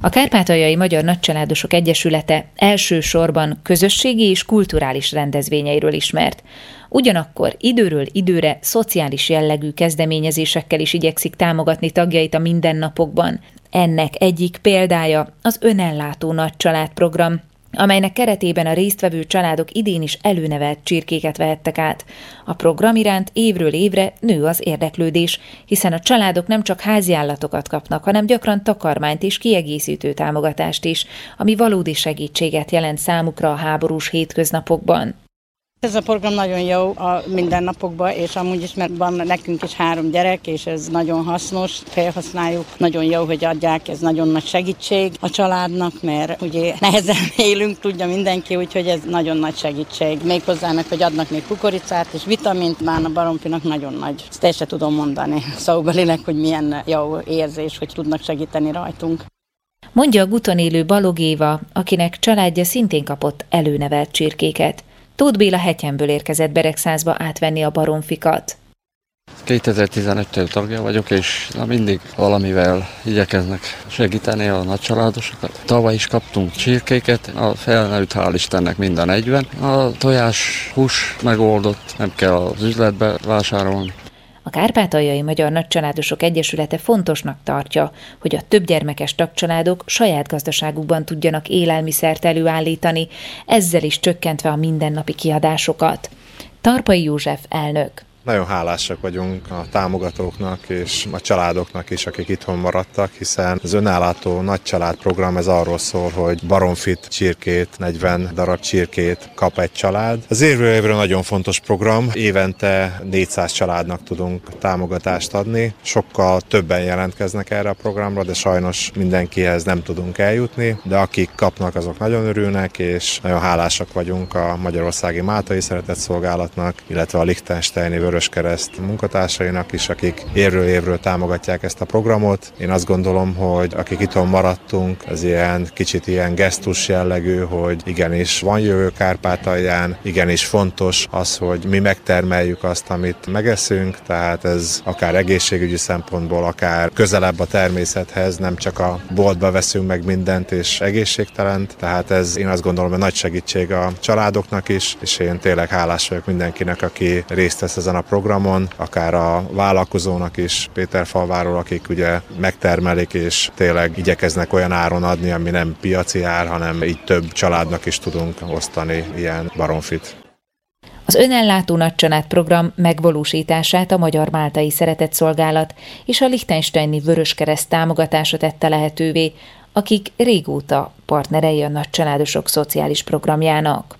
A Kárpátaljai Magyar Nagycsaládosok Egyesülete elsősorban közösségi és kulturális rendezvényeiről ismert. Ugyanakkor időről időre szociális jellegű kezdeményezésekkel is igyekszik támogatni tagjait a mindennapokban. Ennek egyik példája az Önellátó Nagycsalád program, amelynek keretében a résztvevő családok idén is előnevelt csirkéket vehettek át. A program iránt évről évre nő az érdeklődés, hiszen a családok nem csak háziállatokat kapnak, hanem gyakran takarmányt és kiegészítő támogatást is, ami valódi segítséget jelent számukra a háborús hétköznapokban. Ez a program nagyon jó a mindennapokban, és amúgy is, mert van nekünk is 3 gyerek, és ez nagyon hasznos, felhasználjuk. Nagyon jó, hogy adják, ez nagyon nagy segítség a családnak, mert ugye nehezen élünk, tudja mindenki, úgyhogy ez nagyon nagy segítség. Még hozzának, hogy adnak még kukoricát és vitamint, már a baromfinak nagyon nagy. Ezt el sem tudom mondani szóbelileg, hogy milyen jó érzés, hogy tudnak segíteni rajtunk. Mondja a Guton élő Balog Éva, akinek családja szintén kapott előnevelt csirkéket. Tóth Béla Hetyenből érkezett Beregszázba átvenni a baromfikat. 2015-től tagja vagyok, és mindig valamivel igyekeznek segíteni a nagycsaládosokat. Tavaly is kaptunk csirkéket, a felnőtt hál' Istennek mind a 40. A tojás hús megoldott, nem kell az üzletbe vásárolni. A Kárpátaljai Magyar Nagycsaládosok Egyesülete fontosnak tartja, hogy a többgyermekes tagcsaládok saját gazdaságukban tudjanak élelmiszert előállítani, ezzel is csökkentve a mindennapi kiadásokat. Tarpai József elnök. Nagyon hálásak vagyunk a támogatóknak és a családoknak is, akik itthon maradtak, hiszen az Önellátó Nagycsalád program ez arról szól, hogy baromfit, csirkét, 40 darab csirkét kap egy család. Az évről évre nagyon fontos program, évente 400 családnak tudunk támogatást adni. Sokkal többen jelentkeznek erre a programra, de sajnos mindenkihez nem tudunk eljutni, de akik kapnak, azok nagyon örülnek, és nagyon hálásak vagyunk a Magyarországi Máltai Szeretetszolgálatnak, illetve a Liechtensteini Vöröskereszt munkatársainak is, akik évről évről támogatják ezt a programot. Én azt gondolom, hogy akik itthon maradtunk, az kicsit ilyen gesztus jellegű, hogy igenis van jövő Kárpátalján, igenis fontos az, hogy mi megtermeljük azt, amit megeszünk, tehát ez akár egészségügyi szempontból, akár közelebb a természethez, nem csak a boltba veszünk meg mindent és egészségtelent, tehát ez én azt gondolom, hogy nagy segítség a családoknak is, és én tényleg hálás vagyok mindenkinek, aki részt vesz ezen a programon, akár a vállalkozónak is, Péterfalváról, akik ugye megtermelik és tényleg igyekeznek olyan áron adni, ami nem piaci ár, hanem így több családnak is tudunk osztani ilyen baromfit. Az Önellátó Nagycsalád program megvalósítását a Magyar Máltai Szeretetszolgálat és a Liechtensteini Vöröskereszt támogatása tette lehetővé, akik régóta partnerei a nagycsaládosok szociális programjának.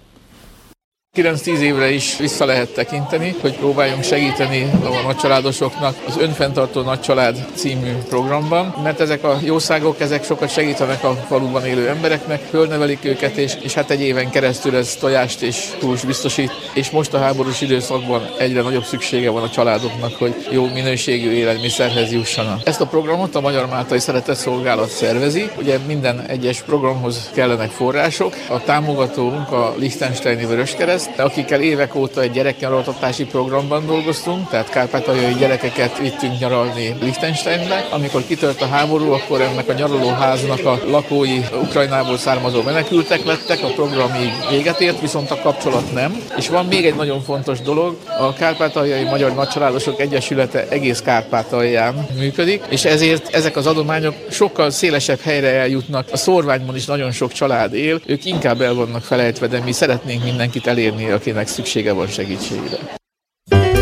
9-10 évre is vissza lehet tekinteni, hogy próbáljunk segíteni a nagycsaládosoknak az Önfenntartó Nagycsalád című programban, mert ezek a jószágok, ezek sokat segítenek a faluban élő embereknek, fölnevelik őket, és hát egy éven keresztül ez tojást és húst biztosít, és most a háborús időszakban egyre nagyobb szüksége van a családoknak, hogy jó minőségű élelmiszerhez jussanak. Ezt a programot a Magyar Máltai Szeretetszolgálat szervezi, ugye minden egyes programhoz kellenek források, a támogatónk a Liechtensteini Vöröskereszt, akikkel évek óta egy gyereknyaraltatási programban dolgoztunk, tehát kárpátaljai gyerekeket vittünk nyaralni Liechtensteinbe. Amikor kitört a háború, akkor ennek a nyaralóháznak a lakói Ukrajnából származó menekültek lettek, a program így véget ért, viszont a kapcsolat nem. És van még egy nagyon fontos dolog, a Kárpátaljai Magyar Nagycsaládosok Egyesülete egész Kárpátalján működik, és ezért ezek az adományok sokkal szélesebb helyre eljutnak. A Szórványban is nagyon sok család él, ők inkább el vannak felejtve, de mi szeretnénk mindenkit elérni, akinek szüksége van segítségre.